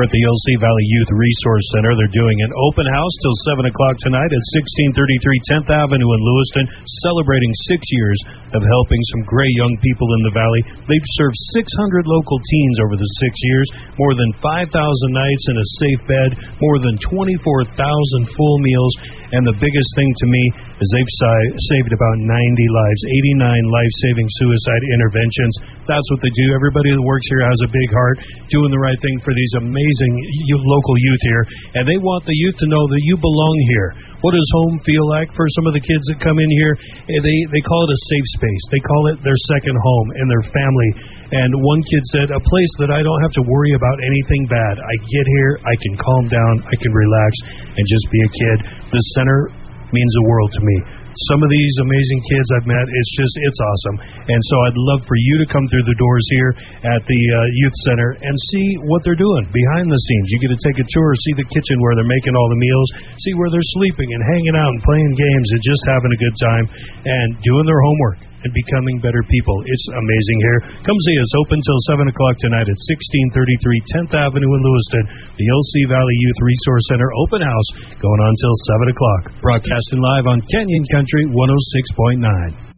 at the LC Valley Youth Resource Center. They're doing an open house till 7 o'clock tonight at 1633 10th Avenue in Lewiston, celebrating 6 years of helping some great young people in the Valley. They've served 600 local teens over the 6 years, more than 5,000 nights in a safe bed, more than 24,000 full meals, and the biggest thing to me is they've saved about 90 lives, 89 life-saving suicide interventions. That's what they do. Everybody that works here has a big heart, doing the right thing for these amazing local youth here, and they want the youth to know that you belong here. What does home feel like for some of the kids that come in here? They call it a safe space. They call it their second home and their family. And one kid said, a place that I don't have to worry about anything bad. I get here, I can calm down, I can relax, and just be a kid. The center means the world to me. Some of these amazing kids I've met, it's awesome. And so I'd love for you to come through the doors here at the Youth Center and see what they're doing behind the scenes. You get to take a tour, see the kitchen where they're making all the meals, see where they're sleeping and hanging out and playing games and just having a good time and doing their homework and becoming better people. It's amazing here. Come see us. Open till 7 o'clock tonight at 1633 10th Avenue in Lewiston. The LC Valley Youth Resource Center open house going on till 7 o'clock. Broadcasting live on Canyon Country 106.9.